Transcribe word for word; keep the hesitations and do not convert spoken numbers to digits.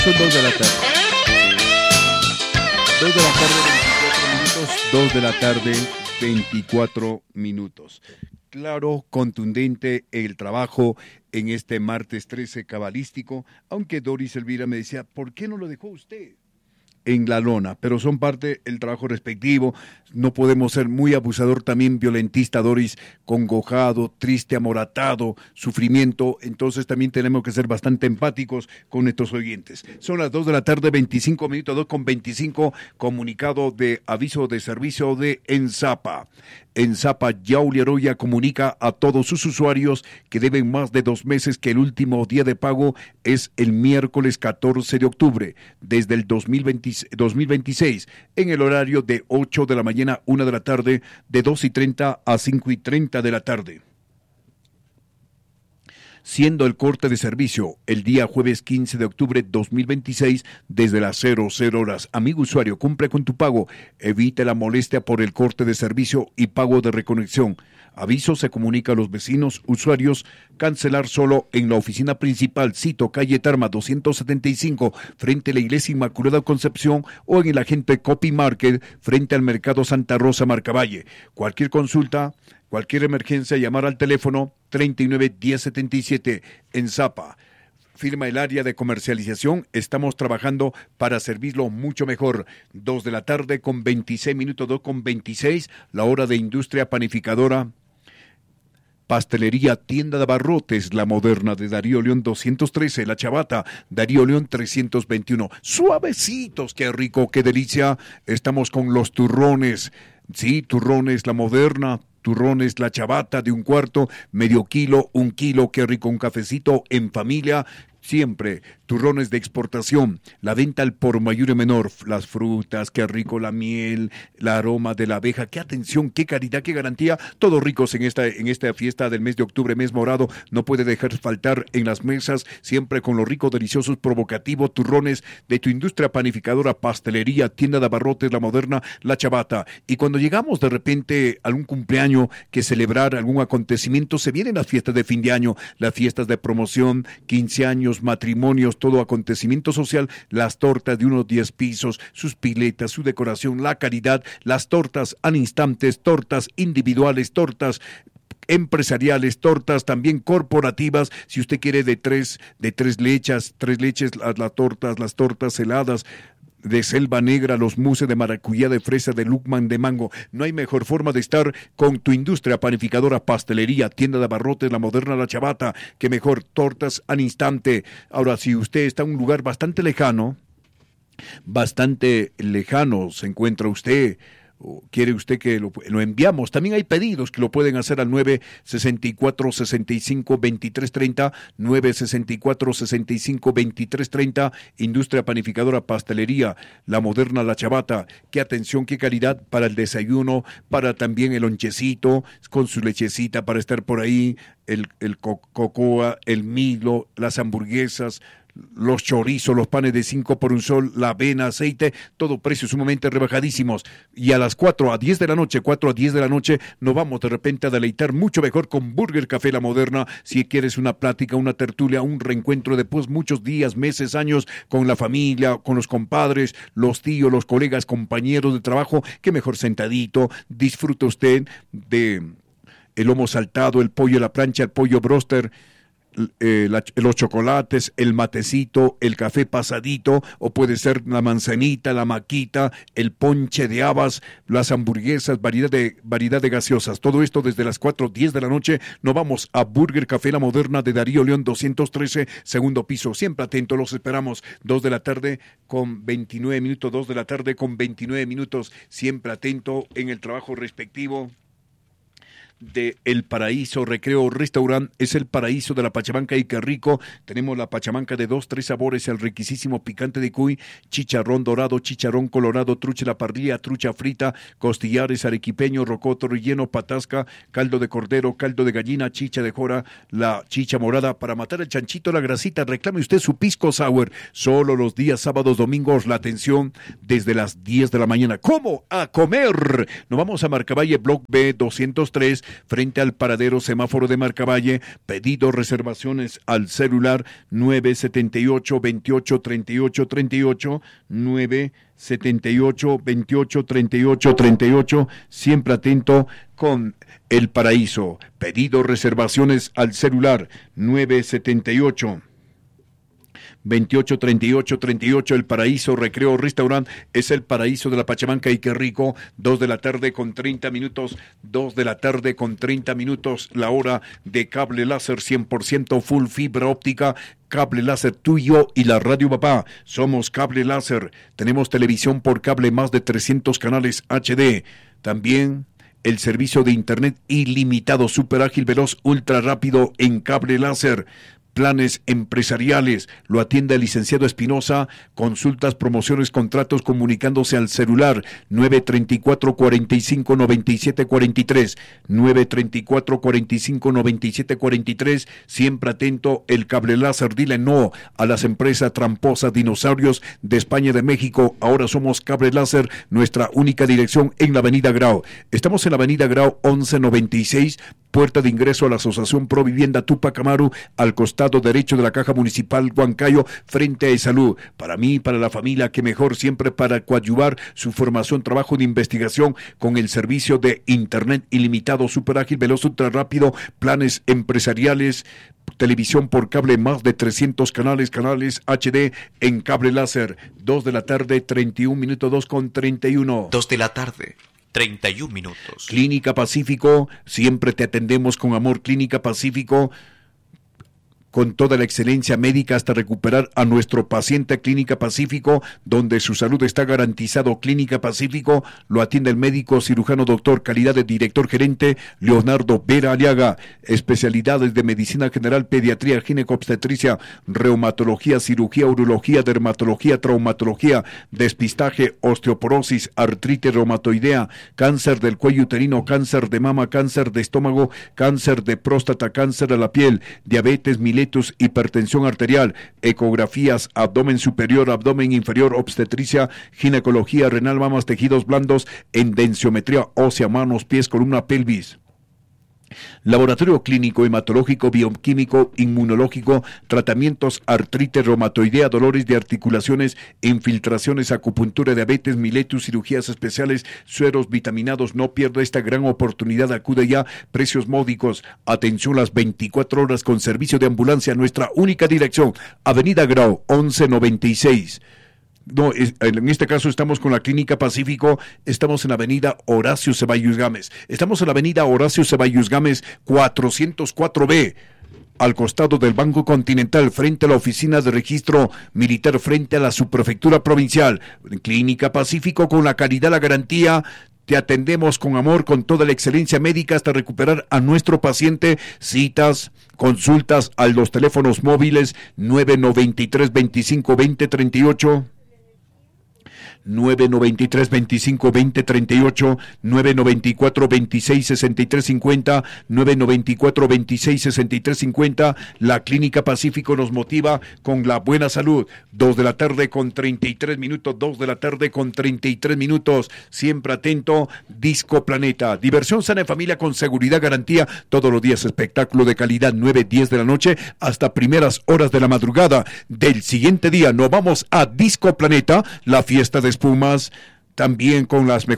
Son dos de la tarde. Dos de la tarde, veinticuatro minutos. Dos de la tarde, veinticuatro minutos. Claro, contundente el trabajo en este martes trece cabalístico, aunque Doris Elvira me decía, ¿por qué no lo dejó usted en la lona? Pero son parte del trabajo respectivo. No podemos ser muy abusador, también violentista, Doris, congojado, triste, amoratado, sufrimiento. Entonces también tenemos que ser bastante empáticos con nuestros oyentes. Son las dos de la tarde, veinticinco minutos, dos con veinticinco, comunicado de aviso de servicio de Enzapa. Enzapa Yauli Aroya comunica a todos sus usuarios que deben más de dos meses que el último día de pago es el miércoles catorce de octubre, desde el dos mil veinte, dos mil veintiséis, en el horario de ocho de la mañana, una de la tarde, de dos y treinta a cinco y treinta de la tarde. Siendo el corte de servicio el día jueves quince de octubre dos mil veintiséis desde las cero cero horas. Amigo usuario, cumple con tu pago, evite la molestia por el corte de servicio y pago de reconexión. Aviso se comunica a los vecinos, usuarios, cancelar solo en la oficina principal, Cito, calle Tarma doscientos setenta y cinco, frente a la Iglesia Inmaculada Concepción, o en el agente Copy Market, frente al Mercado Santa Rosa, Marcavalle. Cualquier consulta, cualquier emergencia, llamar al teléfono treinta y nueve diez setenta y siete en Zapa. Firma el área de comercialización, estamos trabajando para servirlo mucho mejor. Dos de la tarde con veintiséis minutos, dos con veintiséis, la hora de industria panificadora. Pastelería Tienda de Abarrotes, La Moderna de Darío León doscientos trece, La Chavata, Darío León trescientos veintiuno. Suavecitos, qué rico, qué delicia. Estamos con los turrones, sí, turrones La Moderna, turrones La Chavata de un cuarto, medio kilo, un kilo, qué rico, un cafecito en familia. Siempre, turrones de exportación, la venta al por mayor y menor, las frutas, qué rico la miel, el aroma de la abeja, qué atención, qué calidad, qué garantía, todos ricos en esta, en esta fiesta del mes de octubre, mes morado, no puede dejar faltar en las mesas, siempre con los ricos, deliciosos, provocativos, turrones de tu industria panificadora, pastelería, Tienda de Abarrotes, La Moderna, La Chavata. Y cuando llegamos de repente a algún cumpleaños que celebrar, algún acontecimiento, se vienen las fiestas de fin de año, las fiestas de promoción, quince años, matrimonios, todo acontecimiento social, las tortas de unos diez pisos, sus piletas, su decoración, la caridad, las tortas al instantes, tortas individuales, tortas empresariales, tortas también corporativas, si usted quiere de tres, de tres lechas, tres leches, las, las tortas, las tortas heladas, de selva negra, los muses de maracuyá, de fresa, de Lucman, de mango. No hay mejor forma de estar con tu industria panificadora, pastelería, Tienda de Abarrotes, La Moderna, La Chavata, que mejor, tortas al instante. Ahora, si usted está en un lugar bastante lejano, bastante lejano se encuentra usted, o quiere usted que lo, lo enviamos, también hay pedidos que lo pueden hacer al nueve sesenta y cuatro, sesenta y cinco, veintitrés treinta, nueve sesenta y cuatro, sesenta y cinco, veintitrés treinta, Industria Panificadora, Pastelería, La Moderna, La Chavata. Qué atención, qué calidad para el desayuno, para también el lonchecito, con su lechecita para estar por ahí, el, el co- cocoa, el milo, las hamburguesas, los chorizos, los panes de cinco por un sol, la avena, aceite, todo precios sumamente rebajadísimos. Y a las cuatro a diez de la noche, cuatro a diez de la noche, nos vamos de repente a deleitar mucho mejor con Burger Café La Moderna. Si quieres una plática, una tertulia, un reencuentro después muchos días, meses, años con la familia, con los compadres, los tíos, los colegas, compañeros de trabajo, qué mejor sentadito, disfruta usted de el lomo saltado, el pollo a la plancha, el pollo broster, Eh, la, los chocolates, el matecito, el café pasadito, o puede ser la manzanita, la maquita, el ponche de habas, las hamburguesas, variedad de, variedad de gaseosas. Todo esto desde las cuatro diez de la noche. Nos vamos a Burger Café La Moderna de Darío León doscientos trece, segundo piso. Siempre atento, los esperamos. dos de la tarde con veintinueve minutos, dos de la tarde con veintinueve minutos. Siempre atento en el trabajo respectivo de El Paraíso Recreo Restaurant. Es el paraíso de la pachamanca y qué rico. Tenemos la pachamanca de dos, tres sabores, el riquísimo picante de cuy, chicharrón dorado, chicharrón colorado, trucha a la parrilla, trucha frita, costillares, arequipeño, rocoto, relleno, patasca, caldo de cordero, caldo de gallina, chicha de jora, la chicha morada. Para matar el chanchito, la grasita, reclame usted su pisco sour. Solo los días sábados, domingos, la atención desde las diez de la mañana. ¿Cómo? A comer. Nos vamos a Marcavalle, Block B doscientos tres, frente al paradero semáforo de Marcavalle. Pedido reservaciones al celular nueve setenta y ocho, veintiocho, treinta y ocho, treinta y ocho, nueve setenta y ocho, veintiocho, treinta y ocho, treinta y ocho, siempre atento con El Paraíso. Pedido reservaciones al celular nueve setenta y ocho, veintiocho, treinta y ocho, treinta y ocho. El Paraíso Recreo Restaurant es el paraíso de la Pachamanca y qué rico. Dos de la tarde con treinta minutos, dos de la tarde con treinta minutos, la hora de cable láser cien por ciento full fibra óptica. Cable láser, tú y yo y la radio papá, somos Cable Láser. Tenemos televisión por cable, más de trescientos canales H D. También el servicio de internet ilimitado, super ágil, veloz, ultra rápido en Cable Láser. Planes empresariales, lo atiende el licenciado Espinosa. Consultas, promociones, contratos, comunicándose al celular nueve treinta y cuatro, cuarenta y cinco, noventa y siete cuarenta y tres, nueve treinta y cuatro, cuarenta y cinco, noventa y siete cuarenta y tres. Siempre atento, el Cable Láser. Dile no a las empresas tramposas, dinosaurios de España y de México. Ahora somos Cable Láser, nuestra única dirección en la avenida Grau. Estamos en la avenida Grau once noventa y seis, puerta de ingreso a la Asociación Pro Vivienda Tupac Amaru, al costado derecho de la Caja Municipal Huancayo, frente a Salud. Para mí, para la familia, que mejor, siempre para coadyuvar su formación, trabajo de investigación con el servicio de internet ilimitado, super ágil, veloz, ultra rápido, planes empresariales, televisión por cable, más de trescientos canales, canales H D en Cable Láser. Dos de la tarde, treinta y un minutos, dos con treinta y uno. Dos de la tarde. treinta y un minutos. Clínica Pacífico, siempre te atendemos con amor. Clínica Pacífico, con toda la excelencia médica hasta recuperar a nuestro paciente. Clínica Pacífico, donde su salud está garantizado. Clínica Pacífico, lo atiende el médico cirujano doctor, calidad de director gerente, Leonardo Vera Aliaga. Especialidades de medicina general, pediatría, ginecobstetricia, reumatología, cirugía, urología, dermatología, traumatología, despistaje, osteoporosis, artritis reumatoidea, cáncer del cuello uterino, cáncer de mama, cáncer de estómago, cáncer de próstata, cáncer de la piel, diabetes, miletus, hipertensión arterial, ecografías, abdomen superior, abdomen inferior, obstetricia, ginecología, renal, mamas, tejidos blandos, endensiometría ósea, manos, pies, columna, pelvis. Laboratorio clínico, hematológico, bioquímico, inmunológico, tratamientos, artritis reumatoidea, dolores de articulaciones, infiltraciones, acupuntura, diabetes, miletus, cirugías especiales, sueros vitaminados. No pierda esta gran oportunidad, acude ya, precios módicos, atención las veinticuatro horas con servicio de ambulancia. Nuestra única dirección, avenida Grau once noventa y seis. No, en este caso estamos con la Clínica Pacífico, estamos en la avenida Horacio Ceballos Gámez, estamos en la avenida Horacio Ceballos Gámez cuatrocientos cuatro B, al costado del Banco Continental, frente a la oficina de registro militar, frente a la subprefectura provincial. Clínica Pacífico, con la calidad, la garantía. Te atendemos con amor, con toda la excelencia médica hasta recuperar a nuestro paciente. Citas, consultas a los teléfonos móviles nueve noventa y tres, veinticinco, veinte, treinta y ocho. nueve noventa y tres, veinticinco, veinte, treinta y ocho, nueve noventa y cuatro, veintiséis, sesenta y tres, cincuenta, nueve noventa y cuatro, veintiséis, sesenta y tres, cincuenta. La Clínica Pacífico nos motiva con la buena salud. Dos de la tarde con treinta y tres minutos, dos de la tarde con treinta y tres minutos. Siempre atento, Disco Planeta. Diversión sana en familia con seguridad, garantía. Todos los días espectáculo de calidad, nueve, diez de la noche hasta primeras horas de la madrugada del siguiente día. Nos vamos a Disco Planeta, la fiesta de espumas, también con las mejores